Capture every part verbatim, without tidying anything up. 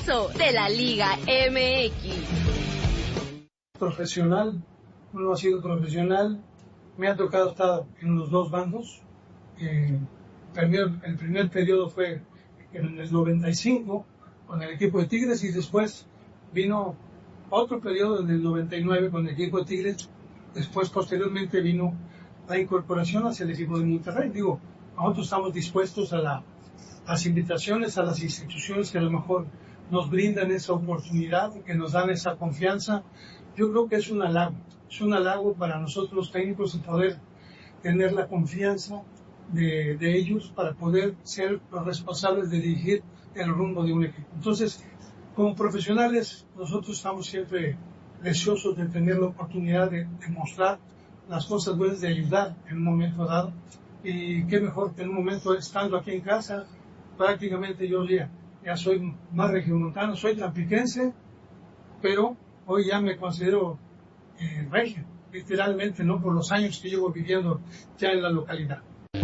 pulso de la Liga M X. Profesional, uno ha sido profesional, me ha tocado estar en los dos bandos. Eh, el, el primer periodo fue en el noventa y cinco con el equipo de Tigres y después vino otro periodo en el noventa y nueve con el equipo de Tigres. Después, posteriormente, vino la incorporación hacia el equipo de Monterrey. Digo, nosotros estamos dispuestos a la, las invitaciones a las instituciones que a lo mejor nos brindan esa oportunidad, que nos dan esa confianza. Yo creo que es un halago, es un halago para nosotros los técnicos el poder tener la confianza de, de ellos para poder ser los responsables de dirigir el rumbo de un equipo. Entonces, como profesionales, nosotros estamos siempre deseosos de tener la oportunidad de, de mostrar las cosas buenas, de ayudar en un momento dado. Y qué mejor que en un momento estando aquí en casa, prácticamente yo ya, ya soy más regiomontano, soy tampiquense, pero hoy ya me considero eh, regio, literalmente, ¿no? Por los años que llevo viviendo ya en la localidad.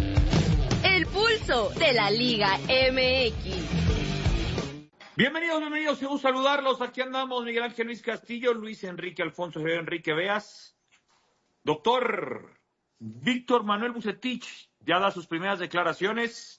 El pulso de la Liga M X. Bienvenidos, bienvenidos, un saludarlos. Aquí andamos, Miguel Ángel Luis Castillo, Luis Enrique Alfonso Javier Enrique Veas. Doctor Víctor Manuel Vucetich ya da sus primeras declaraciones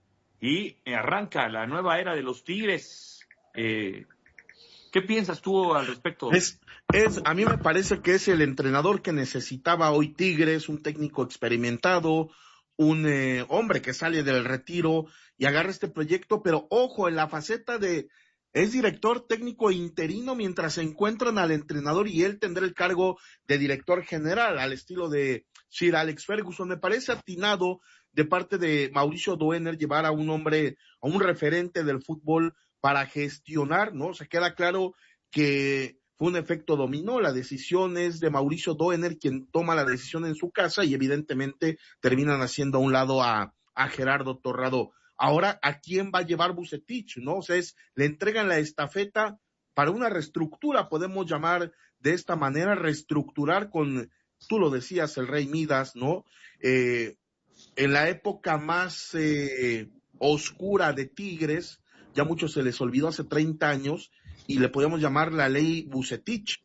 y arranca la nueva era de los Tigres. Eh, ¿Qué piensas tú al respecto? Es, es, a mí me parece que es el entrenador que necesitaba hoy Tigres, un técnico experimentado, un eh, hombre que sale del retiro y agarra este proyecto, pero ojo, en la faceta de es director técnico interino mientras se encuentran al entrenador y él tendrá el cargo de director general al estilo de Sir Alex Ferguson. Me parece atinado de parte de Mauricio Doener llevar a un hombre, a un referente del fútbol para gestionar, ¿no? Se queda claro que fue un efecto dominó, la decisión es de Mauricio Doener quien toma la decisión en su casa y evidentemente terminan haciendo a un lado a, a Gerardo Torrado. Ahora, ¿a quién va a llevar Vucetich, no? O sea, es, le entregan la estafeta para una reestructura, podemos llamar de esta manera, reestructurar con, tú lo decías, el Rey Midas, ¿no? Eh, en la época más eh, oscura de Tigres, ya mucho se les olvidó hace treinta años, y le podemos llamar la ley Vucetich.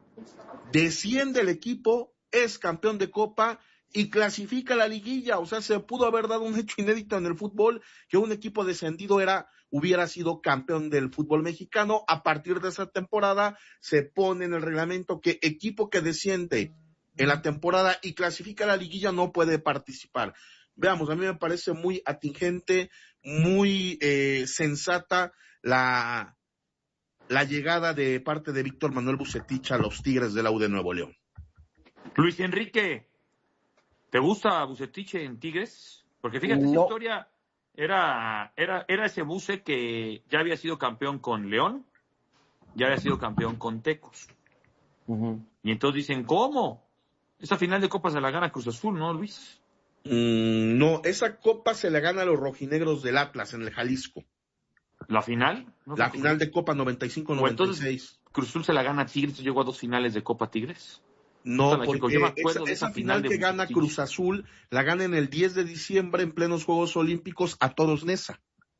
Desciende el equipo, es campeón de Copa y clasifica la liguilla. O sea, se pudo haber dado un hecho inédito en el fútbol, que un equipo descendido era, hubiera sido campeón del fútbol mexicano. A partir de esa temporada se pone en el reglamento que equipo que desciende en la temporada y clasifica la liguilla no puede participar. Veamos, a mí me parece muy atingente, muy eh, sensata la, la llegada de parte de Víctor Manuel Vucetich a los Tigres de la U de Nuevo León. Luis Enrique, ¿te gusta Vucetich en Tigres? Porque fíjate, no. Esa historia era, era, era ese Vuce que ya había sido campeón con León, ya había sido campeón con Tecos. Uh-huh. Y entonces dicen, ¿cómo? Esa final de Copa se la gana Cruz Azul, ¿no, Luis? Mm, no, esa Copa se la gana a los rojinegros del Atlas en el Jalisco. ¿La final? ¿No la final de Copa noventa y cinco noventa y seis. Entonces, ¿Cruz Azul se la gana a Tigres? ¿Llegó a dos finales de Copa Tigres? No, porque esa, esa, esa final, final que gana Cruz Azul la gana en el diez de diciembre en plenos Juegos Olímpicos a Toros Neza.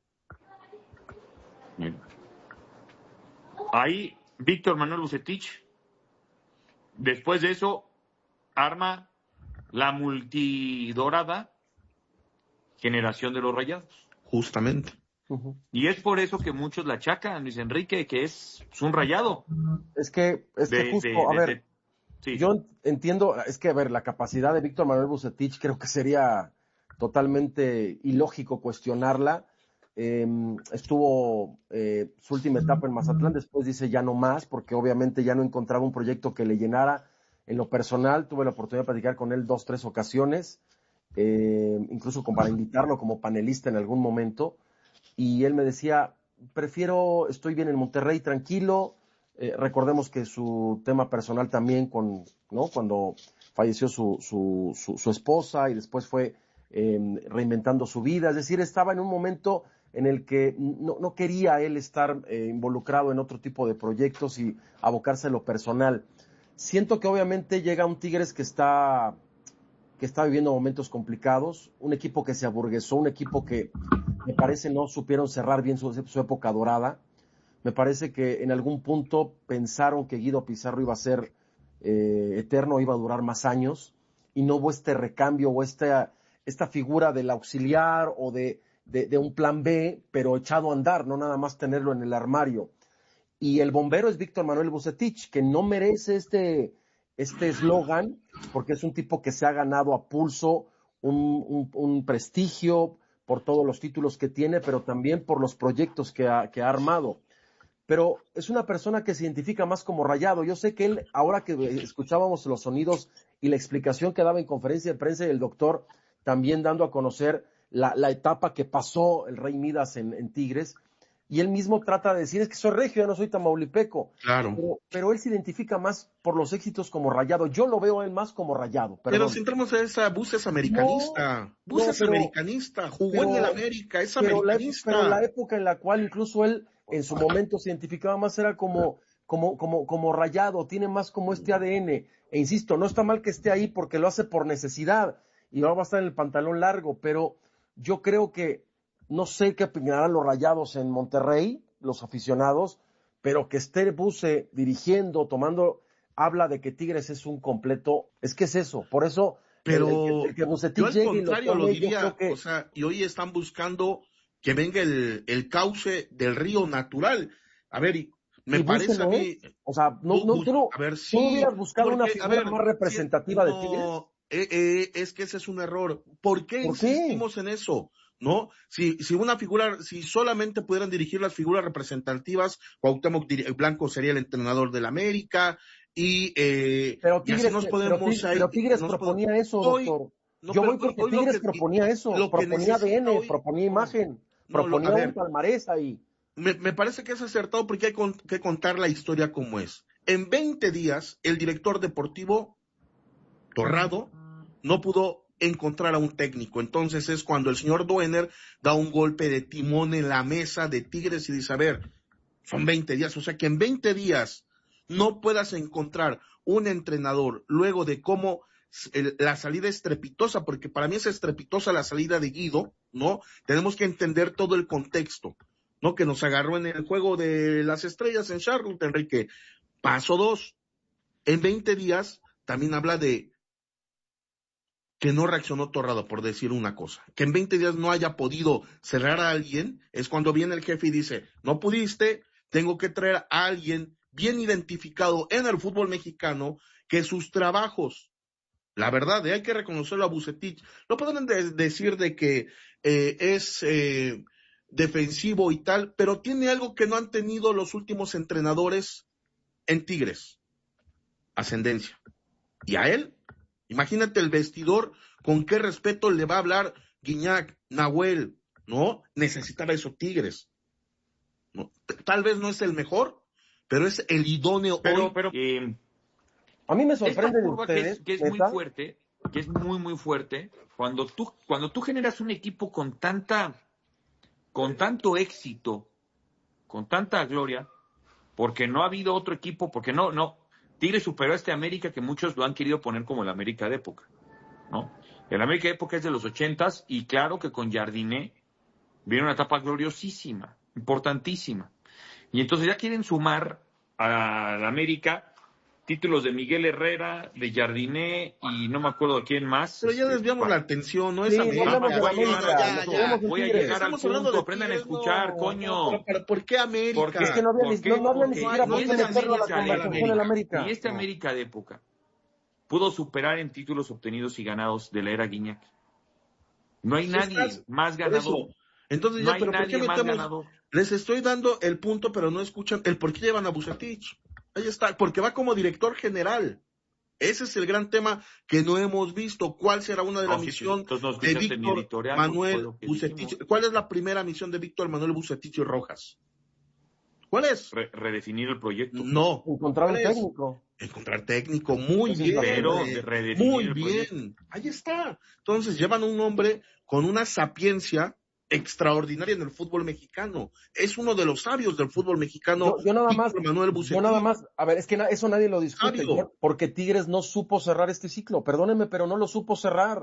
Bien. Ahí, Víctor Manuel Vucetich, después de eso, arma la multidorada generación de los Rayados. Justamente. Uh-huh. Y es por eso que muchos la achacan, Luis Enrique, que es, es un rayado. Es que, es de, que justo, de, a de, ver, de, sí. Yo entiendo, es que, a ver, la capacidad de Víctor Manuel Vucetich creo que sería totalmente ilógico cuestionarla. Eh, estuvo eh, su última etapa en Mazatlán, después dice ya no más, porque obviamente ya no encontraba un proyecto que le llenara. En lo personal, tuve la oportunidad de platicar con él dos, tres ocasiones, eh, incluso como para invitarlo como panelista en algún momento, y él me decía, prefiero, estoy bien en Monterrey, tranquilo. Eh, recordemos que su tema personal también, con, ¿no? Cuando falleció su, su, su, su esposa y después fue eh, reinventando su vida, es decir, estaba en un momento en el que no, no quería él estar eh, involucrado en otro tipo de proyectos y abocarse a lo personal. Siento que obviamente llega un Tigres que está, que está viviendo momentos complicados, un equipo que se aburguesó, un equipo que me parece no supieron cerrar bien su, su época dorada, Me parece que en algún punto pensaron que Guido Pizarro iba a ser eh, eterno, iba a durar más años, y no hubo este recambio o esta, esta figura del auxiliar o de, de, de un plan B, pero echado a andar, no nada más tenerlo en el armario. Y el bombero es Víctor Manuel Vucetich, que no merece este este eslogan, porque es un tipo que se ha ganado a pulso un, un, un prestigio por todos los títulos que tiene, pero también por los proyectos que ha, que ha armado. Pero es una persona que se identifica más como Rayado. Yo sé que él, ahora que escuchábamos los sonidos y la explicación que daba en conferencia de prensa, y el doctor también dando a conocer la, la etapa que pasó el Rey Midas en, en Tigres, y él mismo trata de decir, es que soy regio, ya no soy tamaulipeco. Claro. Pero, pero él se identifica más por los éxitos como Rayado. Yo lo veo a él más como Rayado. Perdón. Pero si entramos a esa, Bus es americanista. No, Bus no, es pero, americanista, jugó pero, en el América, es pero americanista. La, pero la época en la cual incluso él en su momento se identificaba más era como, como, como, como Rayado, tiene más como este A D N. E insisto, no está mal que esté ahí porque lo hace por necesidad y ahora va a estar en el pantalón largo, pero yo creo que no sé qué opinarán los Rayados en Monterrey, los aficionados, pero que esté Buse dirigiendo, tomando, habla de que Tigres es un completo, es que es eso, por eso, pero el, el que yo al contrario lo, lo diría, que... o sea, y hoy están buscando que venga el, el cauce del río natural, a ver, me y parece a mí, ¿eh? O sea, no, no, tú no, a ver, sí, tú hubieras buscado porque, una figura ver, más representativa sí, no, de Tigres. Eh, eh, es que ese es un error, ¿por qué ¿Por insistimos qué? en eso? ¿No? Si, si una figura, si solamente pudieran dirigir las figuras representativas, Cuauhtémoc Blanco sería el entrenador del América, y, eh, pero Tigres, y así nos podemos pero, ahí, pero Tigres nos proponía pod... eso, doctor. Hoy, no, Yo pero, voy porque hoy, Tigres que, proponía eso, lo proponía A D N, hoy, proponía imagen, no, proponía lo, ver, un palmarés ahí. Me, me parece que es acertado porque hay con, que contar la historia como es. En veinte días, el director deportivo, Torrado, no pudo encontrar a un técnico. Entonces es cuando el señor Duener da un golpe de timón en la mesa de Tigres y dice, a ver, son veinte días, o sea que en veinte días no puedas encontrar un entrenador luego de cómo el, la salida estrepitosa, porque para mí es estrepitosa la salida de Guido, ¿no? Tenemos que entender todo el contexto, ¿no? Que nos agarró en el juego de las estrellas en Charlotte, Enrique. Paso dos, en veinte días también habla de que no reaccionó Torrado, por decir una cosa, que en veinte días no haya podido cerrar a alguien, es cuando viene el jefe y dice, no pudiste, tengo que traer a alguien bien identificado en el fútbol mexicano, que sus trabajos, la verdad, eh, hay que reconocerlo a Vucetich, no pueden de- decir de que eh, es eh, defensivo y tal, pero tiene algo que no han tenido los últimos entrenadores en Tigres, ascendencia, y a él, imagínate el vestidor, con qué respeto le va a hablar Guiñac, Nahuel, ¿no? Necesitaba eso Tigres. ¿No? Tal vez no es el mejor, pero es el idóneo pero, hoy. Pero, eh, a mí me sorprende esta curva de ustedes, que es, que es muy fuerte, que es muy, muy fuerte, cuando tú, cuando tú generas un equipo con tanta, con tanto éxito, con tanta gloria, porque no ha habido otro equipo, porque no, no, Tigres superó a este América que muchos lo han querido poner como el América de época, ¿no? El América de época es de los ochentas y claro que con Jardiné viene una etapa gloriosísima, importantísima. Y entonces ya quieren sumar a la América títulos de Miguel Herrera, de Jardiné y no me acuerdo de quién más. Pero ya desviamos la atención, no es sí, América. No, ya, ya, ya, voy a llegar al punto, aprendan a escuchar, no, coño. No, pero ¿por qué América? Porque es que no había, ni, no, no había ni siquiera por qué meterlo a la conversación en América. Y este no. América de época pudo superar en títulos obtenidos y ganados de la era Guiñac. No hay sí nadie estás, más ganador. Entonces no ya, hay pero ¿por qué metemos? Les estoy dando el punto, pero no escuchan el por qué llevan a Vucetich. Ahí está, porque va como director general. Ese es el gran tema que no hemos visto. ¿Cuál será una de las no, misiones sí, sí. de Víctor Manuel Vucetich? ¿Cuál es la primera misión de Víctor Manuel Vucetich Rojas? ¿Cuál es? Re redefinir el proyecto. No. Encontrar un técnico. Encontrar técnico, muy Eso bien. Pero redefinir muy el bien. Proyecto. Ahí está. Entonces llevan un hombre con una sapiencia extraordinaria en el fútbol mexicano. Es uno de los sabios del fútbol mexicano. Yo, yo nada más, Manuel yo nada más, a ver, es que na, eso nadie lo discute, Sabio. porque Tigres no supo cerrar este ciclo. Perdónenme, pero no lo supo cerrar.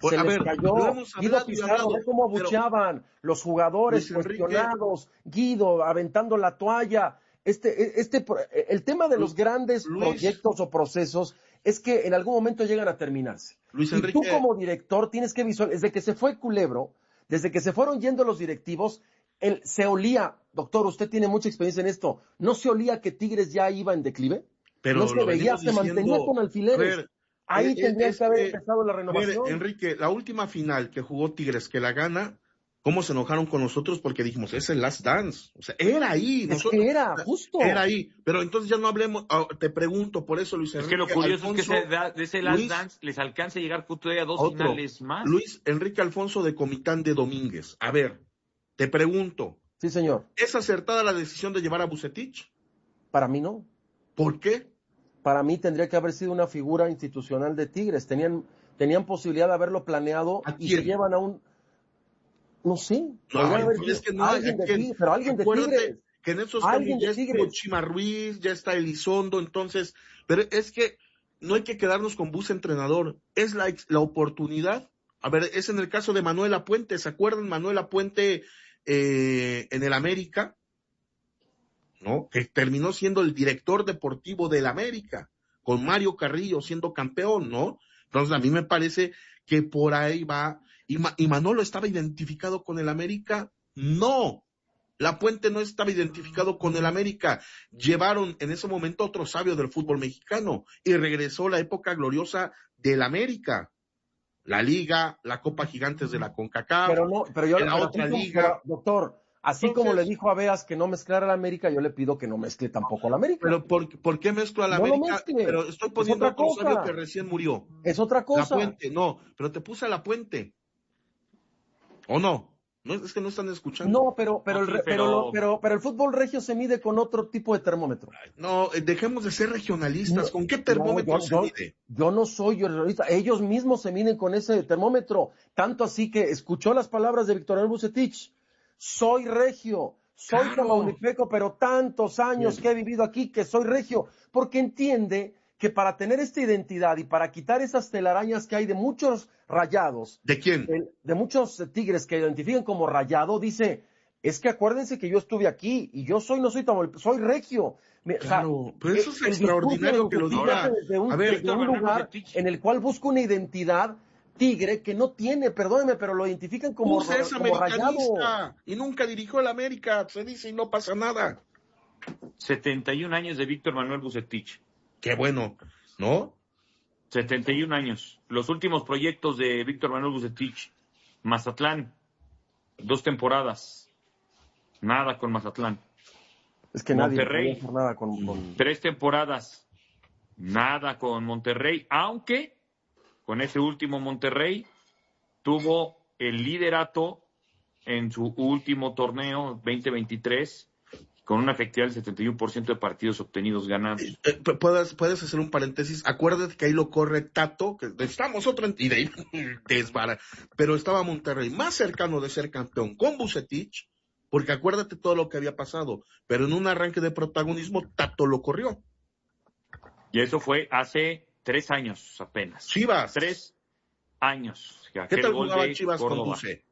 Por, se a les ver, cayó. Guido Pizarro, ve cómo abucheaban pero, los jugadores cuestionados, Enrique, Guido aventando la toalla. Este, este, el tema de los grandes Luis, proyectos o procesos es que en algún momento llegan a terminarse. Luis y Enrique, tú como director tienes que visualizar, desde que se fue Culebro, desde que se fueron yendo los directivos, él, se olía, doctor, usted tiene mucha experiencia en esto, ¿no se olía que Tigres ya iba en declive? Pero no se veía, se diciendo, mantenía con alfileres. Ver, Ahí eh, tendría que haber que, empezado la renovación. Ver, Enrique, la última final que jugó Tigres, que la gana, ¿cómo se enojaron con nosotros? Porque dijimos, es el Last Dance. O sea, era ahí. Es nosotros, que era, justo. Era ahí. Pero entonces ya no hablemos, oh, te pregunto, por eso, Luis Enrique. Es que lo curioso Alfonso, es que ese, de ese Last Luis, Dance les alcanza a llegar todavía a dos otro, finales más. Luis Enrique Alfonso de Comitán de Domínguez. A ver, te pregunto. Sí, señor. ¿Es acertada la decisión de llevar a Vucetich? Para mí no. ¿Por qué? Para mí tendría que haber sido una figura institucional de Tigres. Tenían, tenían posibilidad de haberlo planeado y se llevan a un... No sé. No, haber es que no alguien de Tigres, pero alguien de Tigres. Que en esos cambios ya estuvo Chima Ruiz, ya está Elizondo, entonces... Pero es que no hay que quedarnos con Bus entrenador. Es la, la oportunidad. A ver, es en el caso de Manuel Apuente. ¿Se acuerdan Manuel Apuente eh, en el América? ¿No? Que terminó siendo el director deportivo del América, con Mario Carrillo siendo campeón, ¿no? Entonces a mí me parece que por ahí va, y, Ma, y Manolo estaba identificado con el América, no, La Puente no estaba identificado con el América, llevaron en ese momento otro sabio del fútbol mexicano, y regresó la época gloriosa del América, la Liga, la Copa Gigantes de la CONCACAF, pero no, pero yo, la pero otra como, liga, pero, doctor, así entonces, como le dijo a Beas que no mezclara la América, yo le pido que no mezcle tampoco a la América. Pero ¿por, ¿por qué mezclo a la no América? Mezcle. Pero estoy poniendo a otro sabio que recién murió. Es otra cosa. La Puente, no, pero te puse a La Puente. ¿O no? No, es que no están escuchando. No, pero, pero, no, sí, el, pero... pero, pero, pero el fútbol regio se mide con otro tipo de termómetro. No, dejemos de ser regionalistas. No, ¿con qué termómetro no, yo, se yo, mide? Yo no soy regionalista. Ellos mismos se miden con ese termómetro. Tanto así que escuchó las palabras de Víctor Manuel Vucetich. Soy regio, soy claro. tamaulipeco, pero tantos años Bien. que he vivido aquí que soy regio. Porque entiende que para tener esta identidad y para quitar esas telarañas que hay de muchos rayados. ¿De quién? De, de muchos tigres que identifican como rayado, dice, es que acuérdense que yo estuve aquí y yo soy, no soy tamaulipeco, soy regio. Claro, o sea, pero eso es extraordinario que lo diga. Desde un, a ver, desde un lugar en el cual busca una identidad tigre que no tiene, perdóneme, pero lo identifican como, Puse es como rayado. Y nunca dirigió el América, se dice y no pasa nada. setenta y un años de Víctor Manuel Vucetich. Qué bueno, ¿no? setenta y un años. Los últimos proyectos de Víctor Manuel Vucetich. Mazatlán, dos temporadas. Nada con Mazatlán. Es que Monterrey, nadie puede hacer nada con, con... tres temporadas. Nada con Monterrey, aunque con ese último Monterrey tuvo el liderato en su último torneo veinte veintitrés con una efectividad del setenta y uno por ciento de partidos obtenidos ganados. Eh, eh, ¿puedes, puedes hacer un paréntesis. Acuérdate que ahí lo corre Tato, que estamos otro y de ahí desbara. Pero estaba Monterrey más cercano de ser campeón con Vucetich, porque acuérdate todo lo que había pasado. Pero en un arranque de protagonismo, Tato lo corrió. Y eso fue hace tres años apenas. Chivas. Tres años. ¿Qué tal jugaba Chivas Córdoba? Con Buce?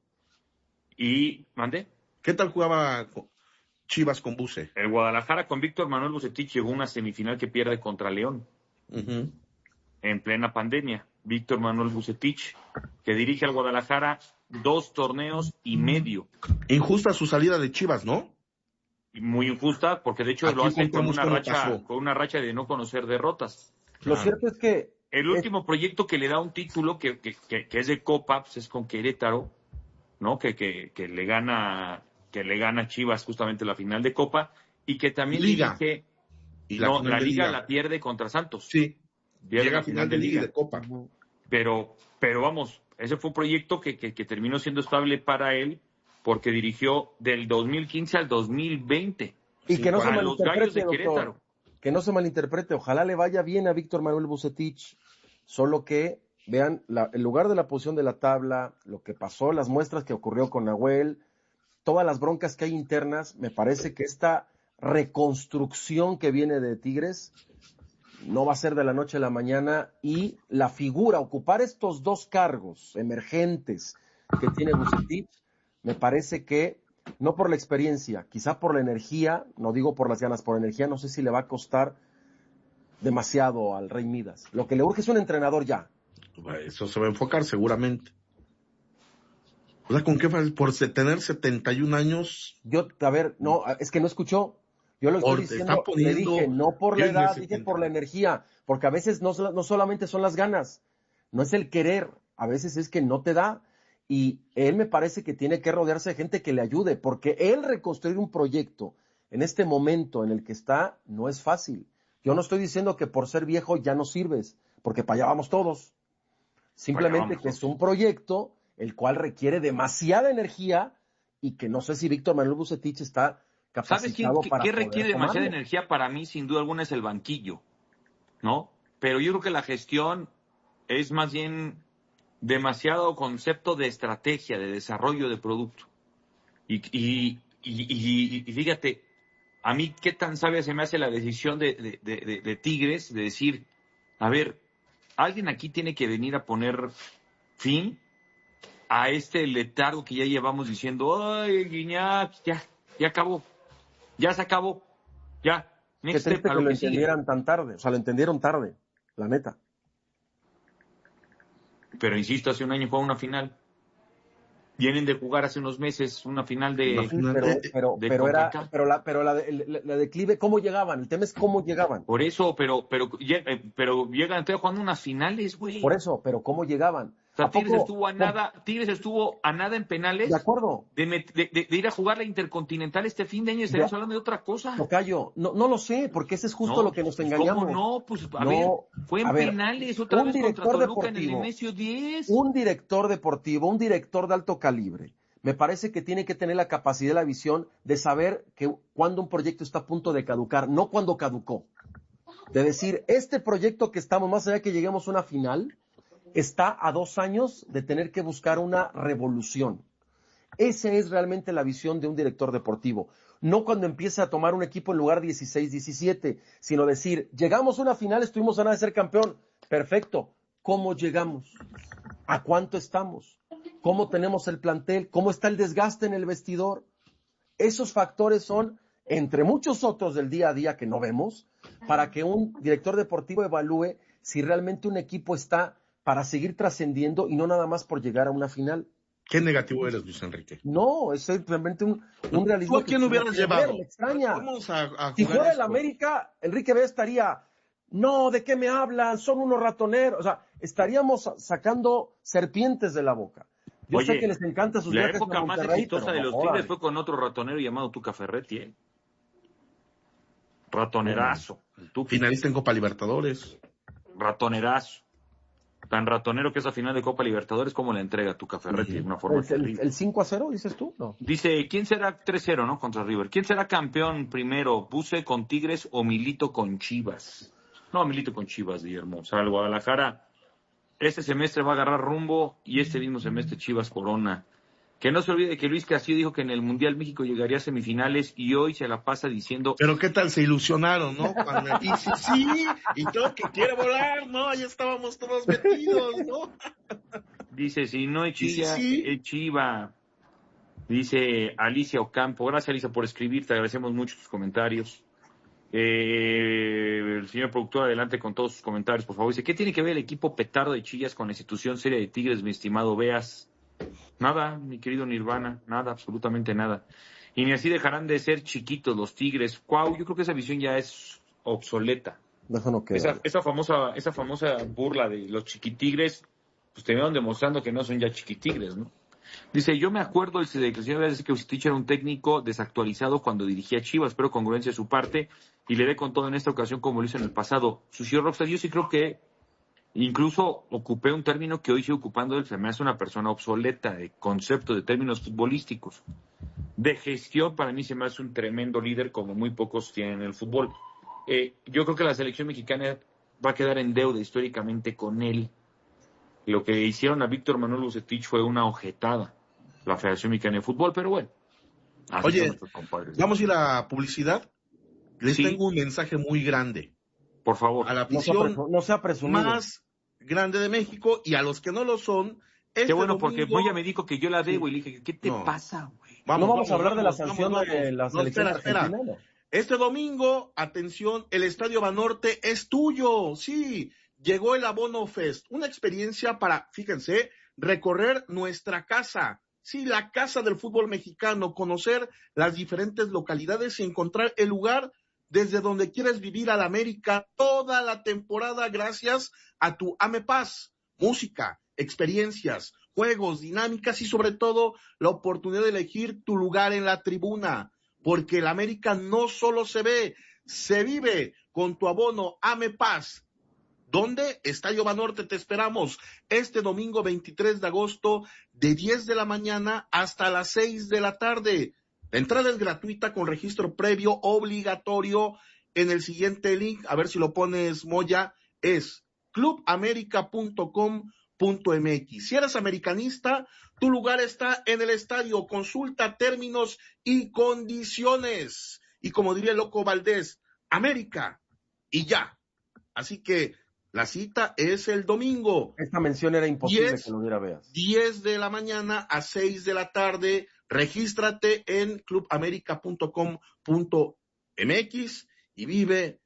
Y, ¿mande? ¿Qué tal jugaba Chivas con Buce? El Guadalajara con Víctor Manuel Vucetich llegó a una semifinal que pierde contra León. Uh-huh. En plena pandemia. Víctor Manuel Vucetich, que dirige al Guadalajara dos torneos y medio. Injusta su salida de Chivas, ¿no? Muy injusta, porque de hecho Aquí lo hace con una racha, pasó. con una racha de no conocer derrotas. Lo claro. cierto es que el último es... proyecto que le da un título que, que, que, que es de Copa, pues es con Querétaro, ¿no? Que, que, que le gana, que le gana Chivas justamente la final de Copa, y que también Liga. dirige, y la no, la Liga, Liga la pierde contra Santos. Sí. Pierde Llega la final de Liga y de Copa. Pero, pero vamos, ese fue un proyecto que, que, que terminó siendo estable para él, porque dirigió del dos mil quince al dos mil veinte. Y que no se malinterprete, doctor, que no se malinterprete, ojalá le vaya bien a Víctor Manuel Vucetich, solo que vean la, el lugar de la posición de la tabla, lo que pasó, las muestras que ocurrió con Nahuel, todas las broncas que hay internas, me parece que esta reconstrucción que viene de Tigres no va a ser de la noche a la mañana, y la figura, ocupar estos dos cargos emergentes que tiene Vucetich, me parece que, no por la experiencia, quizá por la energía, no digo por las ganas, por la energía, no sé si le va a costar demasiado al Rey Midas. Lo que le urge es un entrenador ya. Eso se va a enfocar seguramente. O sea, ¿con qué? Por tener setenta y un años. Yo, a ver, no, es que no escuchó. Yo lo estoy diciendo, le dije, no por la edad, dije por la energía, porque a veces no, no solamente son las ganas, no es el querer, a veces es que no te da, y él me parece que tiene que rodearse de gente que le ayude, porque él reconstruir un proyecto en este momento en el que está, no es fácil. Yo no estoy diciendo que por ser viejo ya no sirves, porque para allá vamos todos. Simplemente que es un proyecto el cual requiere demasiada energía y que no sé si Víctor Manuel Vucetich está capacitado. ¿Sabes quién, para qué requiere demasiada tomarlo? energía? Para mí, sin duda alguna, es el banquillo, ¿no? Pero yo creo que la gestión es más bien demasiado concepto de estrategia, de desarrollo de producto. Y, y, y, y, y fíjate, a mí qué tan sabia se me hace la decisión de, de, de, de Tigres de decir, a ver, alguien aquí tiene que venir a poner fin a este letargo que ya llevamos diciendo, ay, Guiñac, ya, ya acabó, ya se acabó, ya. Qué triste que lo entendieran tan tarde, o sea, lo entendieron tarde, la neta. Pero insisto, hace un año fue una final. Vienen de jugar hace unos meses una final de... No, final pero, de, pero, de pero, era, pero, la, pero la, la, la declive, ¿cómo llegaban? El tema es cómo llegaban. Por eso, pero, pero, pero llegan, estoy jugando unas finales, güey. Por eso, pero ¿cómo llegaban? O sea, Tigres estuvo a nada, Tigres estuvo a nada en penales. De acuerdo. De, de, de, de ir a jugar la Intercontinental este fin de año y estaríamos hablando de otra cosa. Tocayo, no, no lo sé, porque ese es justo no, lo que nos engañamos. ¿Cómo no? Pues a no, ver, fue en a ver, penales otra vez contra Toluca en el Nemesio diez. Un director deportivo, un director de alto calibre, me parece que tiene que tener la capacidad y la visión de saber que cuando un proyecto está a punto de caducar, no cuando caducó. De decir, este proyecto que estamos, más allá de que lleguemos a una final, está a dos años de tener que buscar una revolución. Esa es realmente la visión de un director deportivo. No cuando empieza a tomar un equipo en lugar dieciséis, diecisiete, sino decir, llegamos a una final, estuvimos a nada de ser campeón. Perfecto. ¿Cómo llegamos? ¿A cuánto estamos? ¿Cómo tenemos el plantel? ¿Cómo está el desgaste en el vestidor? Esos factores son, entre muchos otros del día a día que no vemos, para que un director deportivo evalúe si realmente un equipo está para seguir trascendiendo y no nada más por llegar a una final. Qué negativo eres, Luis Enrique. No, es simplemente un, un realismo. ¿Tú a quién hubieras llevado? Me extraña. Vamos a, a si fuera esto. el América, Enrique Vea estaría, no, ¿de qué me hablan? Son unos ratoneros. O sea, estaríamos sacando serpientes de la boca. Yo Oye, sé que les encanta sus la viajes época a más Monterrey, exitosa de no los jodan. Tigres fue con otro ratonero llamado Tuca Ferretti, ¿eh? Ratonerazo. El Tuca. Finalista en Copa Libertadores. Ratonerazo. Tan ratonero que esa final de Copa Libertadores como la entrega Tuca Ferretti de una forma ¿El, el, el cinco a cero dices tú? No. Dice, ¿quién será tres cero, no? Contra River. ¿Quién será campeón primero? ¿Buse con Tigres o Milito con Chivas? No, Milito con Chivas, Guillermo. O sea, el Guadalajara este semestre va a agarrar rumbo y este mismo semestre Chivas Corona. Que no se olvide que Luis Castillo dijo que en el Mundial México llegaría a semifinales y hoy se la pasa diciendo... Pero qué tal se ilusionaron, ¿no? Cuando, y sí, sí, y todo que quiere volar, ¿no? Ya estábamos todos metidos, ¿no? Dice, si no es Chilla, sí, sí. es Chiva. Dice Alicia Ocampo. Gracias, Alicia, por escribir. Te agradecemos mucho tus comentarios. Eh, el señor productor, adelante con todos sus comentarios, por favor. Dice, ¿qué tiene que ver el equipo petardo de Chillas con la institución seria de Tigres, mi estimado Beas? Nada, mi querido Nirvana, nada, absolutamente nada. Y ni así dejarán de ser chiquitos los Tigres. Cuau, yo creo que esa visión ya es obsoleta. Eso no queda. Esa, esa famosa, esa famosa burla de los chiquitigres, pues terminaron demostrando que no son ya chiquitigres, ¿no? Dice, yo me acuerdo de que el señor dice que Vucetich era un técnico desactualizado cuando dirigía Chivas, pero congruencia de su parte, y le dé con todo en esta ocasión como lo hizo en el pasado. Sucio Rockstar, yo sí creo que incluso ocupé un término que hoy sigo ocupando, él se me hace una persona obsoleta de concepto de términos futbolísticos. De gestión, para mí se me hace un tremendo líder como muy pocos tienen en el fútbol. Eh, yo creo que la selección mexicana va a quedar en deuda históricamente con él. Lo que hicieron a Víctor Manuel Vucetich fue una ojetada, la Federación Mexicana de Fútbol, pero bueno. Oye, vamos a ir a publicidad. Les sí. tengo un mensaje muy grande. Por favor. A la afición no, no sea presumido. Más grande de México, y a los que no lo son. Este Qué bueno, domingo, porque Moya me dijo que yo la debo, sí. Y le dije, ¿qué te no. pasa, güey? Vamos, no vamos, vamos a hablar vamos, de la sanción vamos, de la no, selección espera, argentina. Espera. Este domingo, atención, el Estadio Banorte es tuyo, sí. Llegó el Abono Fest, una experiencia para, fíjense, recorrer nuestra casa. Sí, la casa del fútbol mexicano, conocer las diferentes localidades y encontrar el lugar desde donde quieres vivir a la América toda la temporada gracias a tu AMEPAS. Música, experiencias, juegos, dinámicas y sobre todo la oportunidad de elegir tu lugar en la tribuna. Porque el América no solo se ve, se vive con tu abono AMEPAS. ¿Dónde? Estadio Banorte, te esperamos este domingo veintitrés de agosto de diez de la mañana hasta las seis de la tarde. La entrada es gratuita con registro previo obligatorio en el siguiente link, a ver si lo pones, Moya, es club america punto com punto m x. Si eres americanista, tu lugar está en el estadio. Consulta términos y condiciones. Y como diría el Loco Valdés, América y ya. Así que la cita es el domingo. Esta mención era imposible diez, que lo hubiera veas. diez de la mañana a seis de la tarde. Regístrate en club america punto com punto m x y vive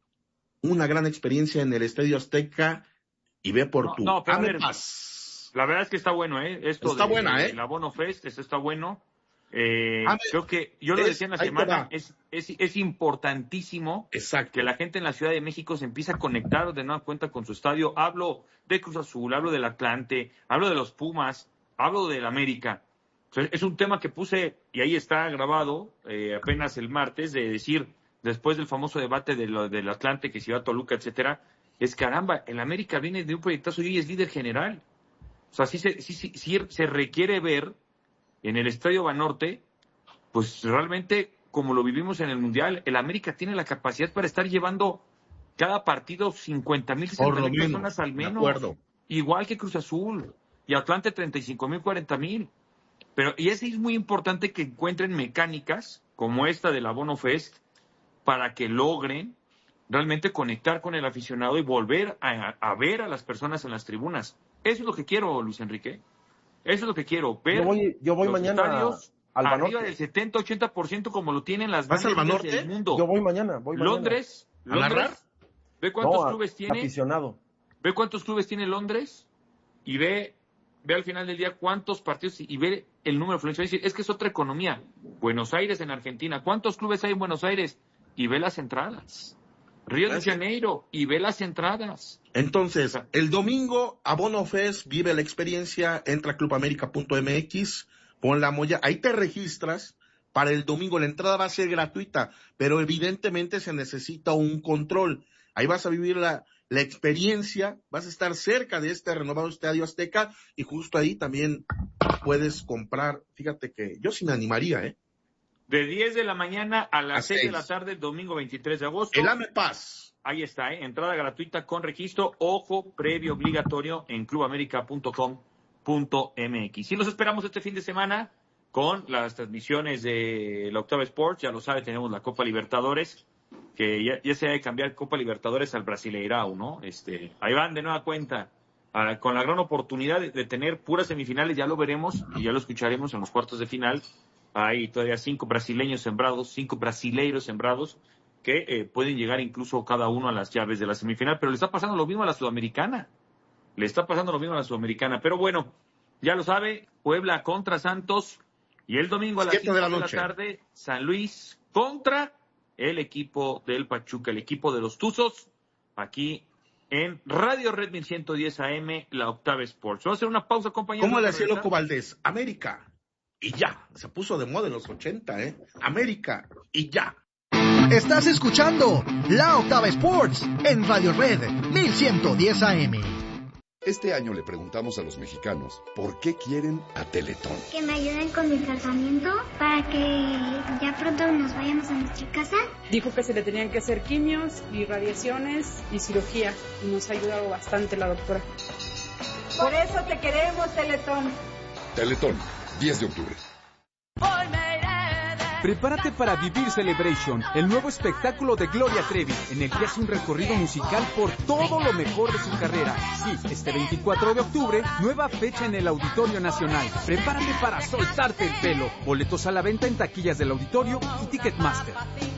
una gran experiencia en el Estadio Azteca y ve por no, tu no, pero AMEPAS. La verdad es que está bueno, ¿eh? Esto está de, buena, ¿eh? El Abono Fest, esto está bueno. Eh, ver, creo que, yo lo es, decía en la semana, es, es, es importantísimo Exacto. que la gente en la Ciudad de México se empiece a conectar de nueva cuenta con su estadio. Hablo de Cruz Azul, hablo del Atlante, hablo de los Pumas, hablo del América. Entonces, es un tema que puse, y ahí está grabado, eh, apenas el martes, de decir, después del famoso debate de lo, del Atlante, que se iba a Toluca, etcétera, es caramba, el América viene de un proyectazo y hoy es líder general. O sea, sí se, sí, sí, sí se requiere ver en el Estadio Banorte, pues realmente, como lo vivimos en el Mundial, el América tiene la capacidad para estar llevando cada partido cincuenta mil, sesenta mil personas al menos. De acuerdo. Igual que Cruz Azul. Y Atlante treinta y cinco mil, cuarenta mil. Pero, y es muy importante que encuentren mecánicas, como esta del Abono Fest, para que logren realmente conectar con el aficionado y volver a, a ver a las personas en las tribunas. Eso es lo que quiero, Luis Enrique. Eso es lo que quiero, ver yo voy, yo voy los mañana estadios al arriba Banorte. del setenta ochenta por ciento como lo tienen las ¿Vas al Banorte? del mundo. Yo voy mañana, voy mañana. Londres, ¿A narrar? Londres, ve cuántos no, clubes tiene. Aficionado. Ve cuántos clubes tiene Londres y ve, ve al final del día cuántos partidos y ve el número de afluencia. Es que es otra economía. Buenos Aires en Argentina, ¿cuántos clubes hay en Buenos Aires? Y ve las entradas. Río de Janeiro y ve las entradas. Entonces, el domingo, Abono Fest, vive la experiencia, entra a club america punto m x, pon la Moya, ahí te registras para el domingo. La entrada va a ser gratuita, pero evidentemente se necesita un control. Ahí vas a vivir la, la experiencia, vas a estar cerca de este renovado Estadio Azteca y justo ahí también puedes comprar. Fíjate que yo sí me animaría, ¿eh? De diez de la mañana a las seis de la tarde, domingo veintitrés de agosto. El AMEPAS. Ahí está, ¿eh? Entrada gratuita con registro, ojo, previo obligatorio en club america punto com punto m x. Y los esperamos este fin de semana con las transmisiones de la Octava Sports. Ya lo sabe, tenemos la Copa Libertadores, que ya, ya se ha de cambiar Copa Libertadores al Brasileirao, ¿no? Este, ahí van de nueva cuenta, a, con la gran oportunidad de, de tener puras semifinales, ya lo veremos y ya lo escucharemos en los cuartos de final. Hay todavía cinco brasileños sembrados, cinco brasileiros sembrados, que eh, pueden llegar incluso cada uno a las llaves de la semifinal, pero le está pasando lo mismo a la Sudamericana. Le está pasando lo mismo a la Sudamericana. Pero bueno, ya lo sabe, Puebla contra Santos, y el domingo a las cinco de la, de la tarde, San Luis contra el equipo del Pachuca, el equipo de los Tuzos, aquí en Radio Red mil ciento diez A M, la Octava Sports. Vamos a hacer una pausa, compañeros. ¿Cómo le hacía Loco Valdés? América. Y ya, se puso de moda en los ochenta, ¿eh? América, y ya. Estás escuchando La Octava Sports en Radio Red mil ciento diez A M. Este año le preguntamos a los mexicanos por qué quieren a Teletón. Que me ayuden con mi tratamiento para que ya pronto nos vayamos a nuestra casa. Dijo que se le tenían que hacer quimios y radiaciones y cirugía, y nos ha ayudado bastante la doctora. Por eso te queremos, Teletón. Teletón, diez de octubre. Prepárate para vivir Celebration, el nuevo espectáculo de Gloria Trevi, en el que hace un recorrido musical por todo lo mejor de su carrera. Sí, este veinticuatro de octubre, nueva fecha en el Auditorio Nacional. Prepárate para soltarte el pelo. Boletos a la venta en taquillas del auditorio y Ticketmaster.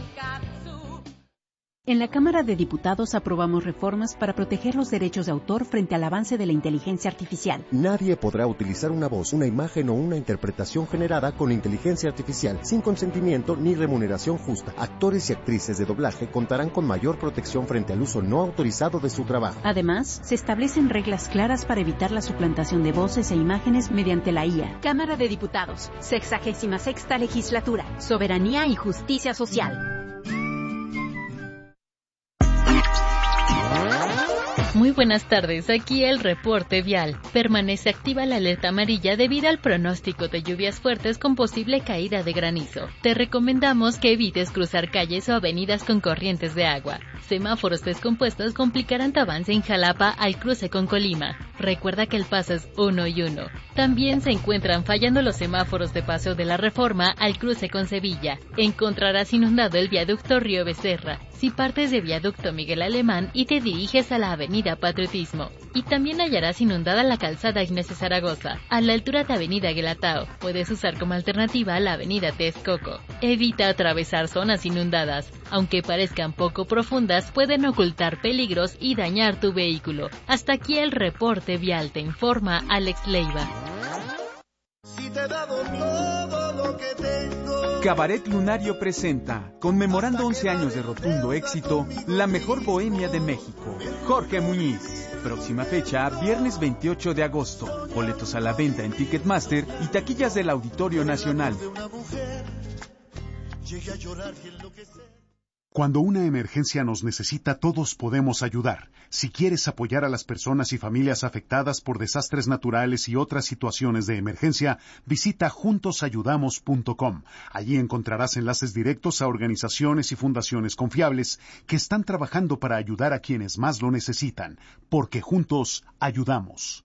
En la Cámara de Diputados aprobamos reformas para proteger los derechos de autor frente al avance de la inteligencia artificial. Nadie podrá utilizar una voz, una imagen o una interpretación generada con inteligencia artificial sin consentimiento ni remuneración justa. Actores y actrices de doblaje contarán con mayor protección frente al uso no autorizado de su trabajo. Además, se establecen reglas claras para evitar la suplantación de voces e imágenes mediante la I A. Cámara de Diputados, sexagésima sexta legislatura, soberanía y justicia social. Muy buenas tardes, aquí el reporte vial. Permanece activa la alerta amarilla debido al pronóstico de lluvias fuertes con posible caída de granizo. Te recomendamos que evites cruzar calles o avenidas con corrientes de agua. Semáforos descompuestos complicarán tu avance en Jalapa al cruce con Colima. Recuerda que el paso es uno y uno. También se encuentran fallando los semáforos de Paseo de la Reforma al cruce con Sevilla. Encontrarás inundado el viaducto Río Becerra, si partes de viaducto Miguel Alemán y te diriges a la avenida Patriotismo. Y también hallarás inundada la calzada Ignacio Zaragoza, a la altura de avenida Guelatao. Puedes usar como alternativa la avenida Texcoco. Evita atravesar zonas inundadas. Aunque parezcan poco profundas, pueden ocultar peligros y dañar tu vehículo. Hasta aquí el reporte vial, te informa Alex Leiva. Si te he dado todo lo que tengo. Cabaret Lunario presenta, conmemorando once años de rotundo éxito, la mejor bohemia de México, Jorge Muñiz. Próxima fecha, viernes veintiocho de agosto. Boletos a la venta en Ticketmaster y taquillas del Auditorio Nacional. Cuando una emergencia nos necesita, todos podemos ayudar. Si quieres apoyar a las personas y familias afectadas por desastres naturales y otras situaciones de emergencia, visita juntos ayudamos punto com. Allí encontrarás enlaces directos a organizaciones y fundaciones confiables que están trabajando para ayudar a quienes más lo necesitan, porque juntos ayudamos.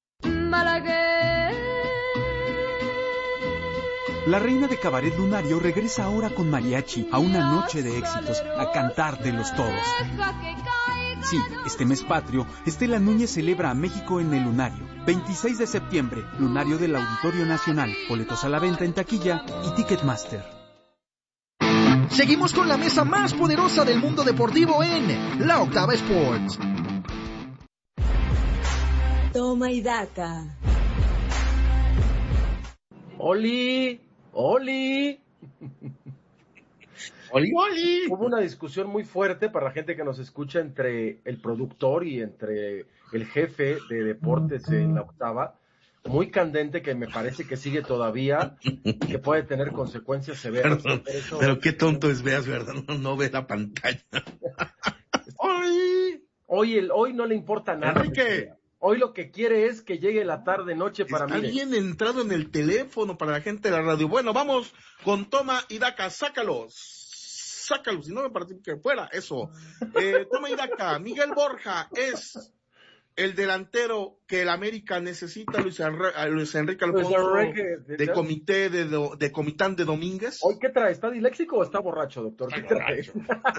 La reina de Cabaret Lunario regresa ahora con mariachi a una noche de éxitos, a cantar de los todos. Sí, este mes patrio, Estela Núñez celebra a México en el Lunario. veintiséis de septiembre, Lunario del Auditorio Nacional. Boletos a la venta en taquilla y Ticketmaster. Seguimos con la mesa más poderosa del mundo deportivo en La Octava Sports. Toma y daca. ¡Oli! ¡Oli! ¡Oli, oli! Hubo una discusión muy fuerte para la gente que nos escucha entre el productor y entre el jefe de deportes en La Octava, muy candente, que me parece que sigue todavía y que puede tener consecuencias severas. Perdón, eso... pero qué tonto es Veas, ¿verdad? No, no ve la pantalla. ¡Oli! Hoy, el, hoy no le importa nada. Enrique. Hoy lo que quiere es que llegue la tarde-noche para mí. Está bien entrado en el teléfono para la gente de la radio. Bueno, vamos con Toma y Daca. Sácalos. Sácalos. Si no me parece que fuera eso. Eh, Toma y Daca. Miguel Borja es el delantero que el América necesita. Luis, Enri Luis Enrique Alfonso, Luis Enrique, de, de comité de, do de Comitán de Domínguez. ¿Hoy qué trae? ¿Está disléxico o está borracho, doctor? ¿Qué trae?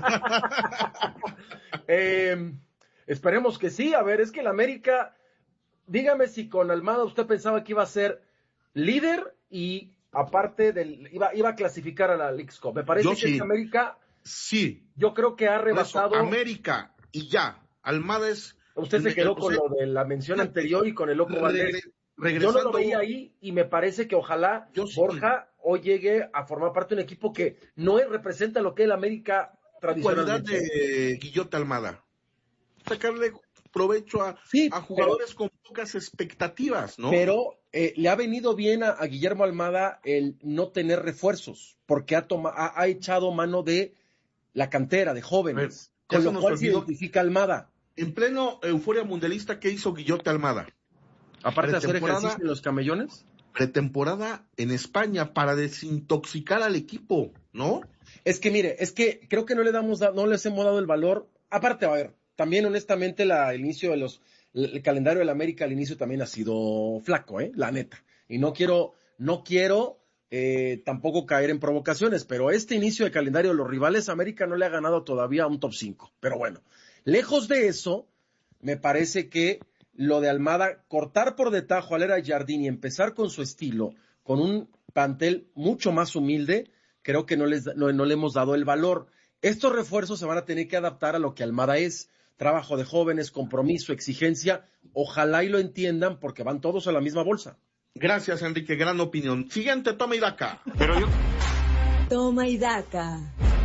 eh... Esperemos que sí. A ver, es que el América, dígame si con Almada usted pensaba que iba a ser líder y aparte del iba iba a clasificar a la Leagues Cup. Me parece yo que sí. El América sí. Yo creo que ha rebasado eso, América y ya. Almada es usted se quedó con lo de la mención anterior y con el loco Valdés. Yo no lo veía ahí y me parece que ojalá Borja sí. hoy llegue a formar parte de un equipo que no representa lo que es el América tradicionalmente. Cualidad de Guillote Almada. Sacarle provecho a, sí, a jugadores pero, con pocas expectativas, ¿no? Pero eh, le ha venido bien a, a Guillermo Almada el no tener refuerzos, porque ha, toma, ha, ha echado mano de la cantera, de jóvenes, ver, con lo cual se identifica Almada. En pleno euforia mundialista, ¿qué hizo Guillote Almada? Aparte de hacer ejercicio en los camellones. Pretemporada en España para desintoxicar al equipo, ¿no? Es que mire, es que creo que no le damos, no les hemos dado el valor. Aparte, a ver, también, honestamente, la, el inicio de los, el calendario del América al inicio también ha sido flaco, ¿eh? La neta. Y no quiero, no quiero eh, tampoco caer en provocaciones, pero este inicio de calendario de los rivales, América no le ha ganado todavía a un top cinco. Pero bueno, lejos de eso, me parece que lo de Almada, cortar por de tajo a Lera Jardín y empezar con su estilo, con un plantel mucho más humilde, creo que no, les, no, no le hemos dado el valor. Estos refuerzos se van a tener que adaptar a lo que Almada es, trabajo de jóvenes, compromiso, exigencia, ojalá y lo entiendan porque van todos a la misma bolsa. Gracias, Enrique, gran opinión. Siguiente, toma y daca. Pero yo... Toma y daca.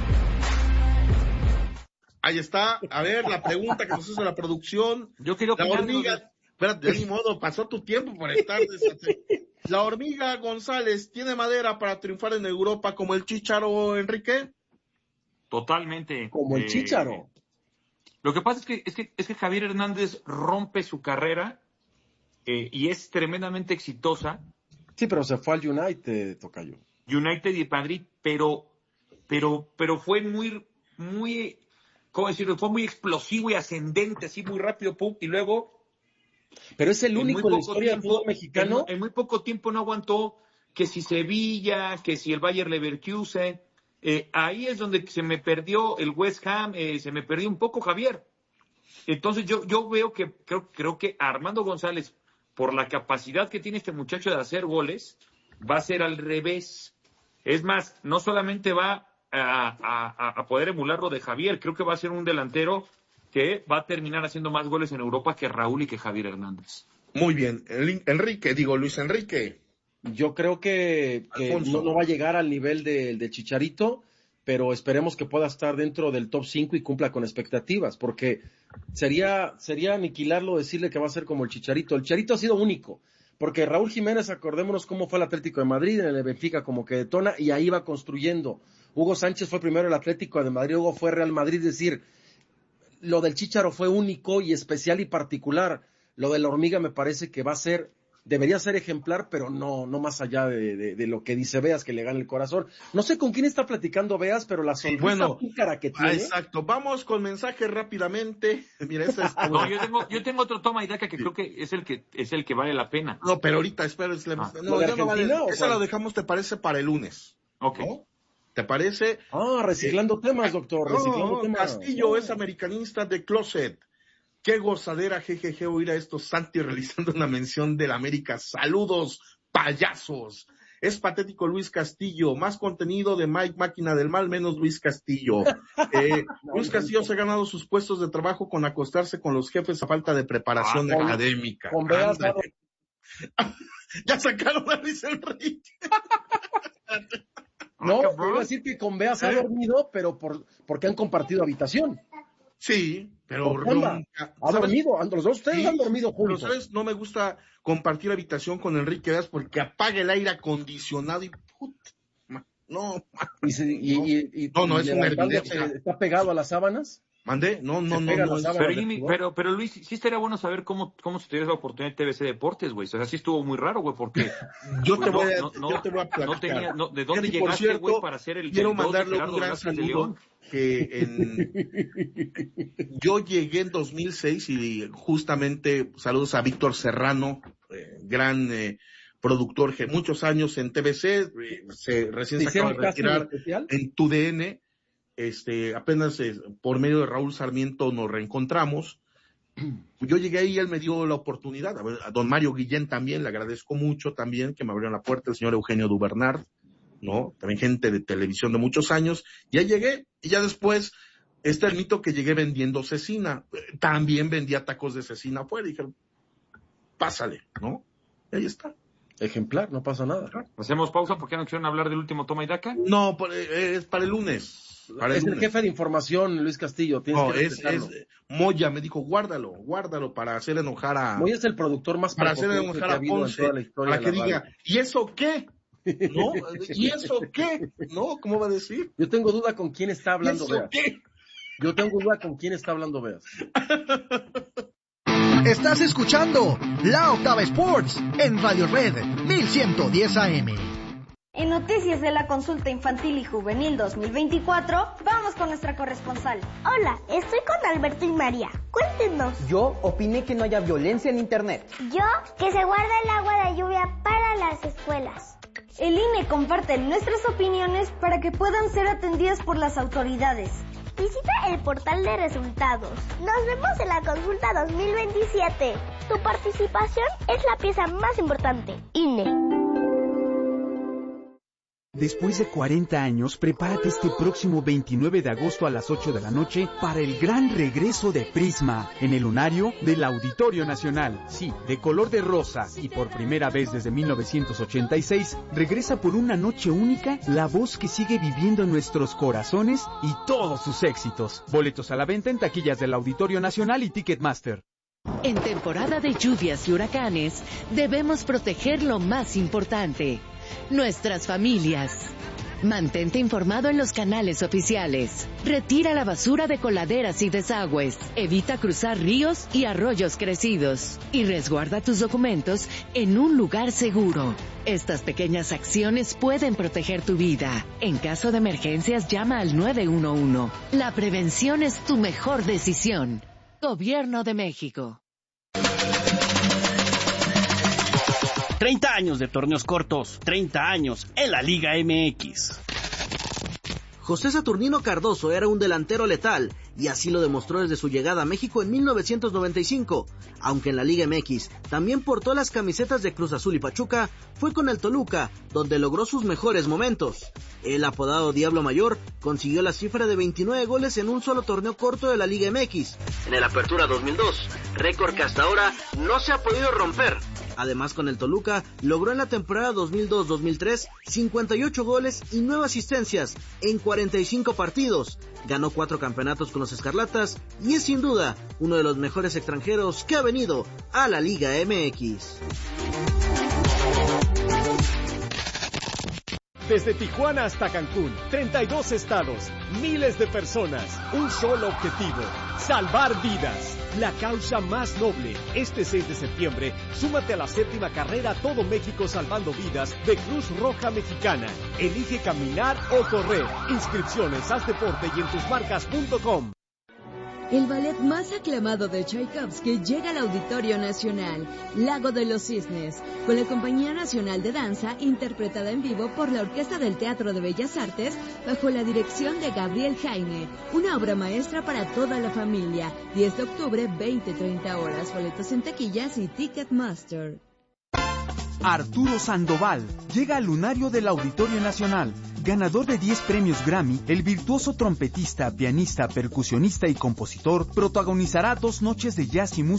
Ahí está, a ver, la pregunta que nos hizo la producción. Yo quiero La hormiga, espérate, de ni modo, pasó tu tiempo por estar desate... La hormiga González, ¿tiene madera para triunfar en Europa como el Chícharo, Enrique? Totalmente. Como el eh, Chícharo. Lo que pasa es que, es que, es que Javier Hernández rompe su carrera eh, y es tremendamente exitosa. Sí, pero se fue al United, tocayo. United y Madrid, pero, pero, pero fue muy, muy... ¿Cómo decirlo? Fue muy explosivo y ascendente, así muy rápido, pum, y luego... Pero es el único en la historia tiempo, del fútbol mexicano. En, en muy poco tiempo no aguantó que si Sevilla, que si el Bayer Leverkusen, eh, ahí es donde se me perdió el West Ham, eh, se me perdió un poco Javier. Entonces yo, yo veo que, creo, creo que Armando González, por la capacidad que tiene este muchacho de hacer goles, va a ser al revés. Es más, no solamente va a, a, a poder emular lo de Javier, creo que va a ser un delantero que va a terminar haciendo más goles en Europa que Raúl y que Javier Hernández. Muy bien. Enrique, digo Luis Enrique. Yo creo que, que no, no va a llegar al nivel de, de Chicharito, pero esperemos que pueda estar dentro del top cinco y cumpla con expectativas, porque sería, sería aniquilarlo decirle que va a ser como el Chicharito. El Chicharito ha sido único, porque Raúl Jiménez, acordémonos cómo fue el Atlético de Madrid, en el Benfica como que detona, y ahí va construyendo. Hugo Sánchez fue primero el Atlético de Madrid, Hugo fue Real Madrid, es decir, lo del Chícharo fue único y especial y particular. Lo de la hormiga me parece que va a ser, debería ser ejemplar, pero no, no más allá de, de, de lo que dice Beas, que le gana el corazón. No sé con quién está platicando Beas, pero la sonrisa bueno, pícara que tiene. Ah, exacto. Vamos con mensajes rápidamente. Mira, esta es no, yo tengo, yo tengo otro toma y daca que sí. Creo que es el que es el que vale la pena. No, pero ahorita, espera, es la... ah. no, ya no vale. Esa la dejamos, ¿te parece? Para el lunes. Ok. ¿No? ¿Te parece? Ah, reciclando eh, temas, doctor, no, reciclando temas. Castillo no. Es americanista de closet. Qué gozadera, jejeje, oír a estos Santi realizando una mención del América. Saludos, payasos. Es patético Luis Castillo. Más contenido de Mike Máquina del Mal, menos Luis Castillo. Eh, no, Luis Castillo no. se ha ganado sus puestos de trabajo con acostarse con los jefes a falta de preparación ah, académica. Con, con ya sacaron a Luis Enrique. No, quiero decir que con Beas ha dormido, pero por porque han compartido habitación. Sí, pero nunca. Ha dormido, los dos ustedes sí, han dormido juntos. Pero, ¿sabes? No me gusta compartir habitación con Enrique Beas porque apaga el aire acondicionado y puta, no. ¿Y, se, y, no, y, y, no, no y es una evidencia. ¿Está pegado a las sábanas? ¿Mandé? No, no, no. no, no pero, Jimmy, pero, pero Luis, sí estaría bueno saber cómo, cómo se te dio esa oportunidad en T V C Deportes, güey. O sea, sí estuvo muy raro, güey, porque... yo, pues, te voy a, no, no, yo te voy a platicar. No tenía, no, ¿de dónde y llegaste, güey, para hacer el... Quiero mandarle un gran saludo, que en... yo llegué en dos mil seis y justamente, saludos a Víctor Serrano, eh, gran... Eh, productor que muchos años en T V C, se recién se acaba de retirar en Tu D N, este, apenas eh, por medio de Raúl Sarmiento nos reencontramos. Yo llegué ahí y él me dio la oportunidad, a, ver, a don Mario Guillén también, le agradezco mucho también, que me abrió la puerta, el señor Eugenio Dubernard, ¿no? También gente de televisión de muchos años, y ya llegué, y ya después, está el mito que llegué vendiendo cecina, también vendía tacos de cecina afuera, y dijeron, pásale, ¿no? Y ahí está. Ejemplar, no pasa nada. ¿Hacemos pausa porque no quisieron hablar del último toma y daca? No, es para el lunes. Para es el, el lunes. jefe de información, Luis Castillo. Tienes no, que es, es Moya, me dijo, guárdalo, guárdalo para hacer enojar a... Moya es el productor más para hacer enojar a Ponce, para que diga, radio. ¿Y eso qué? ¿No? ¿Y eso qué? ¿No? ¿Cómo va a decir? Yo tengo duda con quién está hablando, ¿Y eso Beas. qué? Yo tengo duda con quién está hablando, Beas. Estás escuchando La Octava Sports en Radio Red mil ciento diez A M. En noticias de la consulta infantil y juvenil dos mil veinticuatro, vamos con nuestra corresponsal. Hola, estoy con Alberto y María. Cuéntenos. Yo opiné que no haya violencia en internet. Yo, que se guarda el agua de lluvia para las escuelas. El I N E comparte nuestras opiniones para que puedan ser atendidas por las autoridades. Visita el portal de resultados. Nos vemos en la consulta dos mil veintisiete. Tu participación es la pieza más importante. I N E. Después de cuarenta años, prepárate este próximo veintinueve de agosto a las ocho de la noche para el gran regreso de Prisma en el lunario del Auditorio Nacional. Sí, de color de rosa y por primera vez desde mil novecientos ochenta y seis, regresa por una noche única la voz que sigue viviendo en nuestros corazones y todos sus éxitos. Boletos a la venta en taquillas del Auditorio Nacional y Ticketmaster. En temporada de lluvias y huracanes, debemos proteger lo más importante: nuestras familias. Mantente informado en los canales oficiales. Retira la basura de coladeras y desagües. Evita cruzar ríos y arroyos crecidos. Y resguarda tus documentos en un lugar seguro. Estas pequeñas acciones pueden proteger tu vida. En caso de emergencias, llama al nueve uno uno. La prevención es tu mejor decisión. Gobierno de México. treinta años de torneos cortos, treinta años en la Liga M X. José Saturnino Cardoso era un delantero letal, y así lo demostró desde su llegada a México en mil novecientos noventa y cinco. Aunque en la Liga M X también portó las camisetas de Cruz Azul y Pachuca, fue con el Toluca donde logró sus mejores momentos. El apodado Diablo Mayor consiguió la cifra de veintinueve goles en un solo torneo corto de la Liga M X, en el Apertura dos mil dos, récord que hasta ahora no se ha podido romper. Además, con el Toluca logró en la temporada dos mil dos dos mil tres cincuenta y ocho goles y nueve asistencias en cuarenta y cinco partidos. Ganó cuatro campeonatos con los Escarlatas y es sin duda uno de los mejores extranjeros que ha venido a la Liga M X. Desde Tijuana hasta Cancún, treinta y dos estados, miles de personas, un solo objetivo: salvar vidas. La causa más noble. Este seis de septiembre, súmate a la séptima carrera Todo México Salvando Vidas de Cruz Roja Mexicana. Elige caminar o correr. Inscripciones, haz deporte y en tus marcas punto com. El ballet más aclamado de Tchaikovsky llega al Auditorio Nacional, Lago de los Cisnes, con la Compañía Nacional de Danza, interpretada en vivo por la Orquesta del Teatro de Bellas Artes, bajo la dirección de Gabriel Jaime, una obra maestra para toda la familia. diez de octubre, veinte treinta horas, boletos en taquillas y Ticketmaster. Arturo Sandoval llega al lunario del Auditorio Nacional. Ganador de diez premios Grammy, el virtuoso trompetista, pianista, percusionista y compositor protagonizará dos noches de jazz y música